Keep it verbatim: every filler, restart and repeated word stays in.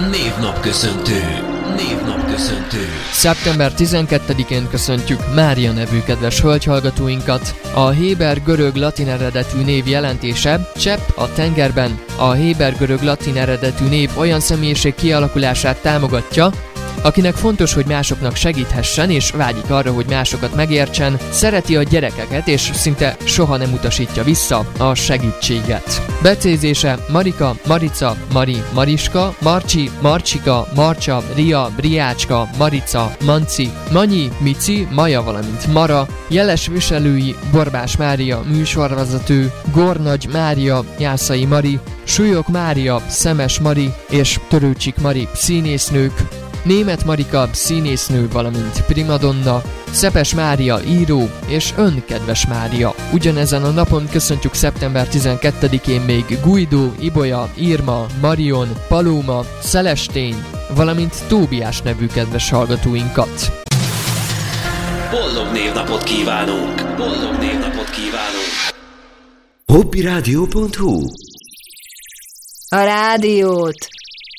Névnapköszöntő. Névnapköszöntő. szeptember tizenkettedikén köszöntjük Mária nevű kedves hölgyhallgatóinkat. A héber-görög-latin eredetű név jelentése csepp a tengerben. A héber-görög-latin eredetű név olyan személyiség kialakulását támogatja, akinek fontos, hogy másoknak segíthessen, és vágyik arra, hogy másokat megértsen, szereti a gyerekeket, és szinte soha nem utasítja vissza a segítséget. Becézése Marika, Marica, Mari, Mariska, Marcsi, Marcsika, Marcsa, Ria, Briácska, Marica, Manci, Manyi, Mici, Maja, valamint Mara, jeles viselői Borbás Mária, műsorvezető, Gornagy Mária, Jászai Mari, Súlyog Mária, Szemes Mari és Törőcsik Mari színésznők, Németh Marika színésznő, valamint primadonna, Szepes Mária író és Ön kedves Mária. Ugyanezen a napon köszöntjük szeptember tizenkettedikén még Guido, Ibolya, Irma, Marion, Paloma, Szelestény, valamint Tóbiás nevű kedves hallgatóinkat. Boldog névnapot kívánunk! Boldog névnapot kívánunk! hobbiradio pont hu A rádiót